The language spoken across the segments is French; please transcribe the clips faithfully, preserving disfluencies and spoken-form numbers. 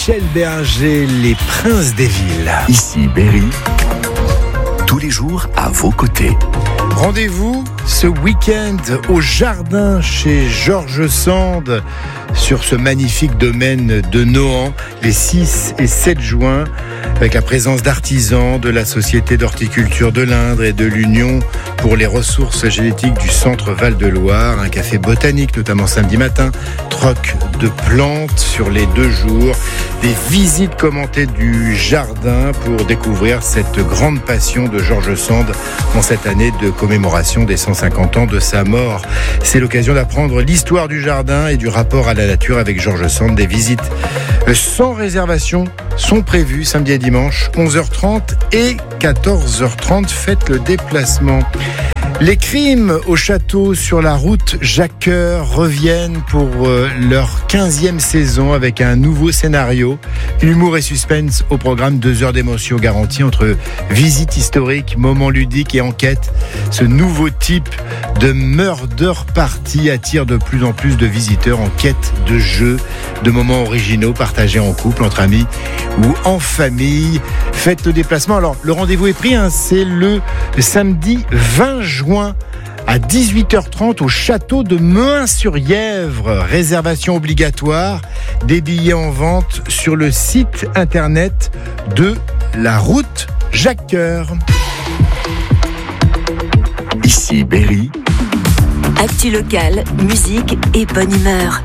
Michel Berger, les princes des villes. Ici Berry, tous les jours à vos côtés. Rendez-vous ce week-end au jardin chez Georges Sand sur ce magnifique domaine de Nohant les six et sept juin avec la présence d'artisans de la Société d'horticulture de l'Indre et de l'Union pour les ressources génétiques du Centre Val-de-Loire, un café botanique notamment samedi matin, troc de plantes sur les deux jours, des visites commentées du jardin pour découvrir cette grande passion de Georges Sand en cette année de commémoration des cent cinquante ans de sa mort. C'est l'occasion d'apprendre l'histoire du jardin et du rapport à la nature avec Georges Sand. Des visites sans réservation sont prévues samedi et dimanche, onze heures trente et quatorze heures trente. Faites le déplacement. Les crimes au château sur la route Jacques Coeur reviennent pour euh, leur quinzième saison avec un nouveau scénario. Humour et suspense au programme, deux heures d'émotion garantie entre visite historique, moments ludiques et enquête. Ce nouveau type de murder party attire de plus en plus de visiteurs en quête de jeux, de moments originaux partagés en couple, entre amis ou en famille. Faites le déplacement. Alors, le rendez-vous est pris, hein, c'est le samedi vingt juin à dix-huit heures trente au château de Mehun-sur-Yèvre. Réservation obligatoire, des billets en vente sur le site internet de la route Jacques Coeur. Ici Berry, actu locale, musique et bonne humeur.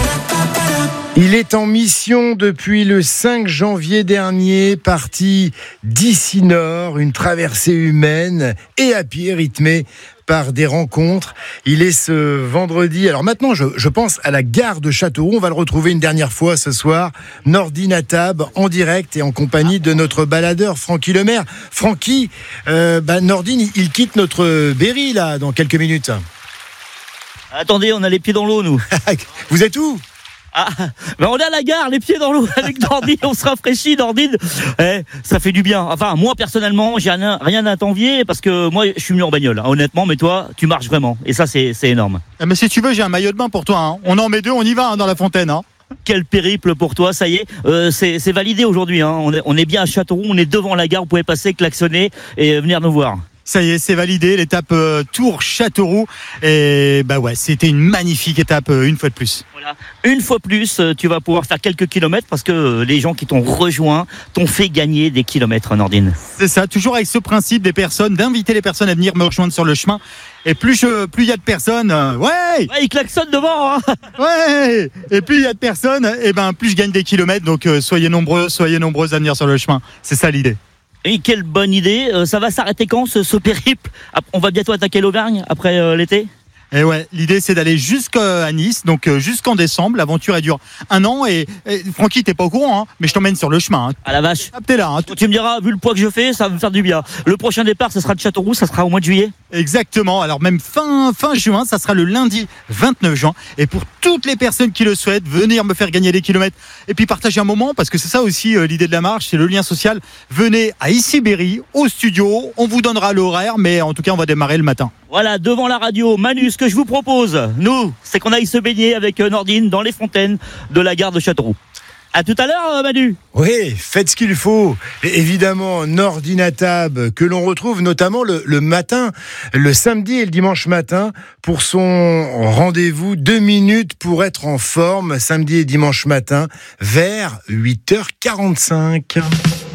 Il est en mission depuis le cinq janvier dernier, parti d'ici Nord, une traversée humaine et à pied rythmée par des rencontres. Il est ce vendredi. Alors maintenant, je, je pense à la gare de Châteauroux. On va le retrouver une dernière fois ce soir. Nordine Atab en direct et en compagnie de notre baladeur Francky Lemaire. Francky, euh, bah Nordine, il quitte notre Berry là dans quelques minutes. Attendez, on a les pieds dans l'eau, nous. Vous êtes où ? Ah, ben on est à la gare, les pieds dans l'eau avec Nordine, on se rafraîchit, Nordine. Eh, ça fait du bien. Enfin, moi personnellement, j'ai rien, rien à t'envier parce que moi, je suis mieux en bagnole, hein, honnêtement. Mais toi, tu marches vraiment, et ça, c'est, c'est énorme. Mais si tu veux, j'ai un maillot de bain pour toi. Hein. On en met deux, on y va hein, dans la fontaine. Hein. Quel périple pour toi, ça y est, euh, c'est, c'est validé aujourd'hui. Hein. On est, on est bien à Châteauroux, on est devant la gare. Vous pouvez passer, klaxonner et venir nous voir. Ça y est, c'est validé, l'étape euh, Tours-Châteauroux. Et bah ouais, c'était une magnifique étape euh, une fois de plus. Voilà. Une fois plus, euh, tu vas pouvoir faire quelques kilomètres parce que euh, les gens qui t'ont rejoint t'ont fait gagner des kilomètres, Nordine. C'est ça, toujours avec ce principe des personnes, d'inviter les personnes à venir me rejoindre sur le chemin. Et plus je, plus il y a de personnes, euh, ouais, ouais, ils klaxonnent devant, hein. Ouais. Et plus il y a de personnes, et ben plus je gagne des kilomètres. Donc euh, soyez nombreux, soyez nombreuses à venir sur le chemin. C'est ça l'idée. Et quelle bonne idée. Euh, ça va s'arrêter quand ce, ce périple ? On va bientôt attaquer l'Auvergne après euh, l'été ? Et ouais, l'idée c'est d'aller jusqu'à Nice, donc euh, jusqu'en décembre. L'aventure elle dure un an et, et Francky t'es pas au courant, hein, mais je t'emmène sur le chemin. Hein. À la vache. Ah, t'es là. Hein. Tu me diras, vu le poids que je fais, ça va me faire du bien. Le prochain départ, ça sera de Châteauroux, ça sera au mois de juillet. Exactement. Alors même fin fin juin, ça sera le lundi vingt-neuf juin. Et pour toutes les personnes qui le souhaitent, venir me faire gagner des kilomètres et puis partager un moment, parce que c'est ça aussi euh, l'idée de la marche, c'est le lien social. Venez à Ici Berry, au studio. On vous donnera l'horaire, mais en tout cas on va démarrer le matin. Voilà, devant la radio, Manu, ce que je vous propose, nous, c'est qu'on aille se baigner avec Nordine dans les fontaines de la gare de Châteauroux. À tout à l'heure, Manu. Oui, faites ce qu'il faut. Et évidemment, Nordine Atab, que l'on retrouve notamment le, le matin, le samedi et le dimanche matin, pour son rendez-vous deux minutes pour être en forme, samedi et dimanche matin, vers huit heures quarante-cinq.